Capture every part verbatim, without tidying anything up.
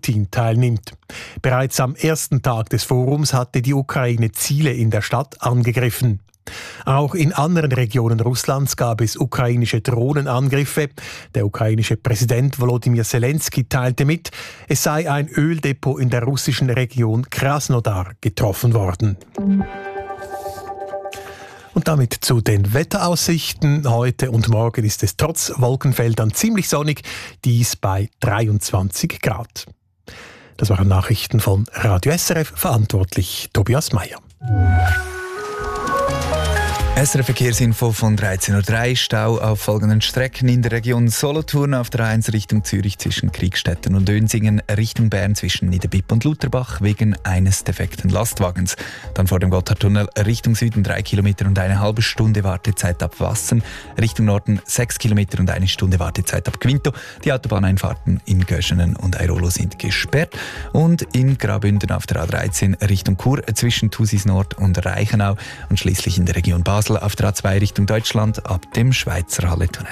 Putin teilnimmt. Bereits am ersten Tag des Forums hatte die Ukraine Ziele in der Stadt angegriffen. Auch in anderen Regionen Russlands gab es ukrainische Drohnenangriffe. Der ukrainische Präsident Volodymyr Zelensky teilte mit, es sei ein Öldepot in der russischen Region Krasnodar getroffen worden. Und damit zu den Wetteraussichten. Heute und morgen ist es trotz Wolkenfeldern ziemlich sonnig, dies bei dreiundzwanzig Grad. Das waren Nachrichten von Radio S R F, verantwortlich Tobias Meyer. S R F-Verkehrsinfo von dreizehn Uhr drei. Stau auf folgenden Strecken in der Region Solothurn auf der A eins Richtung Zürich zwischen Kriegstetten und Dönsingen, Richtung Bern zwischen Niederbipp und Lutherbach wegen eines defekten Lastwagens. Dann vor dem Gotthardtunnel Richtung Süden drei Kilometer und eine halbe Stunde Wartezeit ab Wassen, Richtung Norden sechs Kilometer und eine Stunde Wartezeit ab Quinto. Die Autobahneinfahrten in Göschenen und Airolo sind gesperrt. Und in Graubünden auf der A dreizehn Richtung Chur zwischen Thusis Nord und Reichenau und schließlich in der Region Basel auf der A zwei Richtung Deutschland ab dem Schweizer Halletunnel.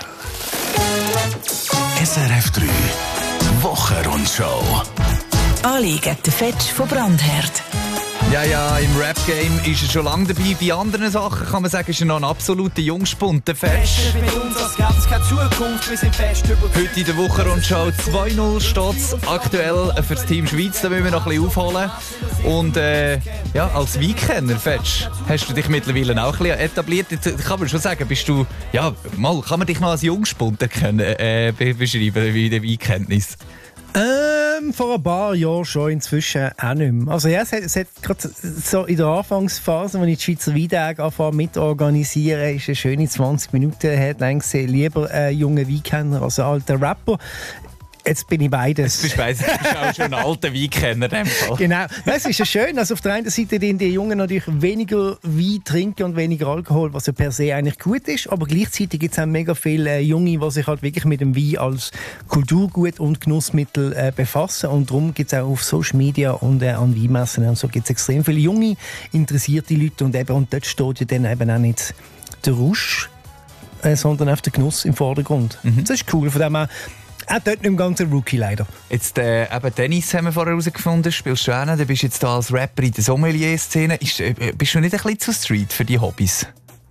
S R F drei Wochenrundschau. Anliegen der Fetsch von Brandherd. Ja, ja, im Rap-Game ist er schon lange dabei. Bei anderen Sachen kann man sagen, ist er noch ein absoluter Jungspund, der Fetsch. Bei uns als gäbe es keine Zukunft, wir sind fest über... Heute in der Wochenrundschau zwei null steht es aktuell für das Team Schweiz. Da müssen wir noch ein bisschen aufholen. Und äh, ja, als Weekender, Fetsch, hast du dich mittlerweile auch ein bisschen etabliert. Jetzt kann man schon sagen, bist du... Ja, mal, kann man dich noch als Jungspund erkennen, äh, beschreiben, wie der Weekendnis? Ähm, vor ein paar Jahren schon, inzwischen auch nicht mehr. Also ja, es hat, es hat gerade so in der Anfangsphase, als ich die Schweizer Weintage anfange mitorganisieren, ist eine schöne zwanzig Minuten, hat lang gesehen, lieber ein junger Weinkenner als ein alter Rapper. Jetzt bin ich beides. Jetzt bist du bist auch schon ein alter Weinkenner. Genau. Es ist ja schön. Also auf der einen Seite die Jungen natürlich weniger Wein trinken und weniger Alkohol, was ja per se eigentlich gut ist. Aber gleichzeitig gibt es auch mega viele Junge, die sich halt wirklich mit dem Wein als Kulturgut und Genussmittel äh, befassen. Und darum gibt es auch auf Social Media und äh, an Weinmessen und so gibt es extrem viele junge, interessierte Leute. Und, eben, und dort steht ja dann eben auch nicht der Rausch, äh, sondern auch der Genuss im Vordergrund. Mhm. Das ist cool. Von dem her, auch dort nicht im ganzen Rookie leider. Jetzt, äh, eben Dennis haben wir vorher herausgefunden, spielst du auch noch, du bist jetzt da als Rapper in der Sommelier-Szene. Ist, äh, bist du nicht ein bisschen zu Street für die Hobbys?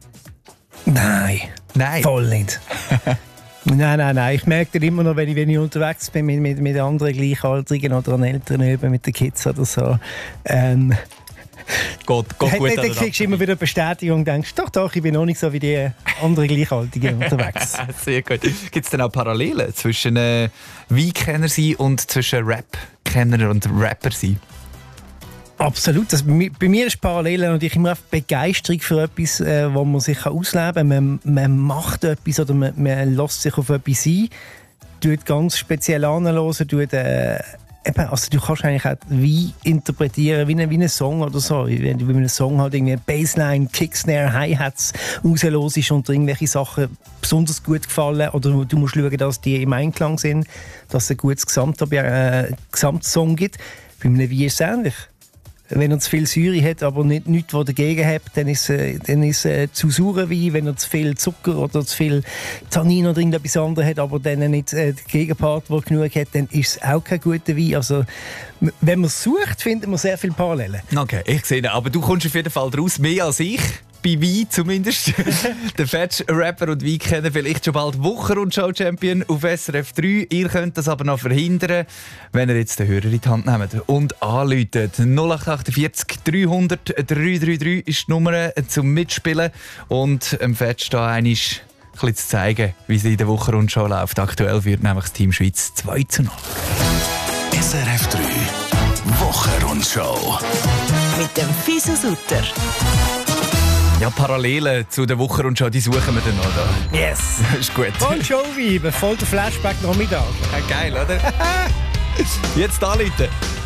Nein. Nein? Voll nicht. Nein, nein, nein. Ich merke dann immer noch, wenn ich, wenn ich unterwegs bin mit, mit, mit anderen Gleichaltrigen oder an Eltern eben mit den Kids oder so, ähm, Geht, geht gut. Dann kriegst du immer wieder Bestätigung und denkst, doch, doch, ich bin noch nicht so wie die anderen Gleichaltigen unterwegs. Sehr gut. Gibt es denn auch Parallelen zwischen äh, Weinkenner sein und zwischen Rap-Kenner und Rapper sein? Absolut. Das, bei mir ist Parallelen natürlich immer auf Begeisterung für etwas, äh, wo man sich ausleben kann. Man, man macht etwas oder man, man lässt sich auf etwas ein, tut ganz speziell anhören, tut äh, Eben, also du kannst eigentlich auch wie interpretieren, wie ein, wie ein Song oder so. Wenn du bei einem Song halt irgendwie Bassline, Kicksnare, Hi-Hats rauslosest und irgendwelche Sachen besonders gut gefallen oder du musst schauen, dass die im Einklang sind, dass es ein gutes Gesamt, äh, Gesamtsong gibt. Bei einem Wein ist es ähnlich. Wenn er zu viel Säure hat, aber nicht nichts, was dagegen hat, dann ist es dann ist, äh, zu saurer Wein. Wenn er zu viel Zucker oder zu viel Tannin oder irgendetwas anderes hat, aber dann nicht äh, den Gegenpart, der genug hat, dann ist es auch kein guter Wein. Also, wenn man es sucht, findet man sehr viele Parallelen. Okay, ich sehe. Aber du kommst auf jeden Fall draus, mehr als ich. Bei Wein zumindest. Der Fetsch-Rapper und Weinkenner vielleicht schon bald Wochenrundschau-Champion auf S R F drei. Ihr könnt das aber noch verhindern, wenn ihr jetzt den Hörer in die Hand nehmt und anruft. null acht acht vier dreihundert dreihundertdrei ist die Nummer zum Mitspielen. Und dem Fetsch da einmal ein bisschen zu zeigen, wie es in der Wochenrundschau läuft. Aktuell führt nämlich das Team Schweiz zwei zu null. S R F drei Wochenrundschau. Mit dem Fiso Sutter. Ja, Parallelen zu der Wochenrundschau, die suchen wir dann noch da. Yes! Ist gut. Bon Jovi, voll der Flashback Nachmittag. Ja, geil, oder? Jetzt da, Leute.